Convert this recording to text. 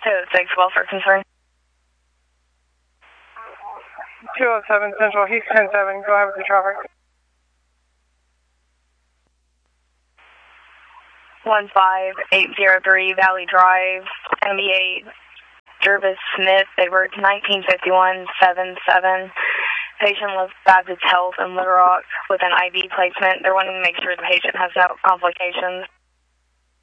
Code 6, welfare concern. 207 Central, Heath 107, go ahead with the traffic. 15803 Valley Drive, MBA Jervis Smith, they were 1951-77. Patient lives Baptist Health in Little Rock with an IV placement. They're wanting to make sure the patient has no complications.